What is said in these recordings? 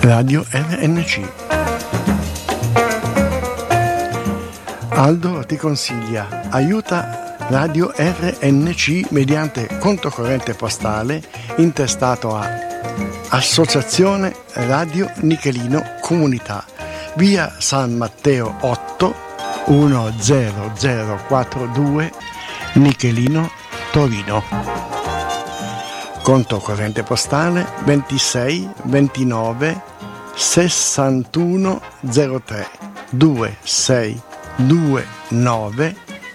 Radio RNC. Aldo ti consiglia: aiuta Radio RNC mediante conto corrente postale intestato a Associazione Radio Nichelino Comunità, via San Matteo 8 10042 Nichelino, Torino. Conto corrente postale 26 29 61 03 2629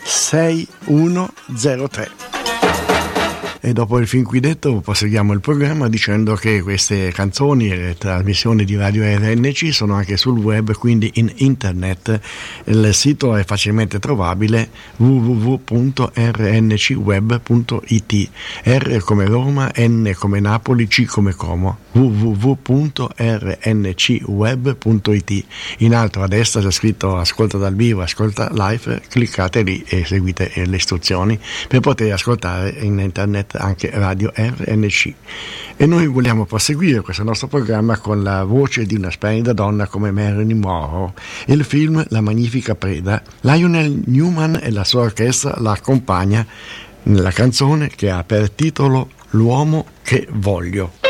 6103. E dopo il fin qui detto proseguiamo il programma dicendo che queste canzoni e le trasmissioni di Radio RNC sono anche sul web, quindi in internet. Il sito è facilmente trovabile: www.rncweb.it. R come Roma, N come Napoli, C come Como. www.rncweb.it. In alto a destra c'è scritto ascolta dal vivo, ascolta live, cliccate lì e seguite le istruzioni per poter ascoltare in internet anche Radio RNC. E noi vogliamo proseguire questo nostro programma con la voce di una splendida donna come Marilyn Monroe. Il film La magnifica preda, Lionel Newman e la sua orchestra la accompagna nella canzone che ha per titolo L'uomo che voglio.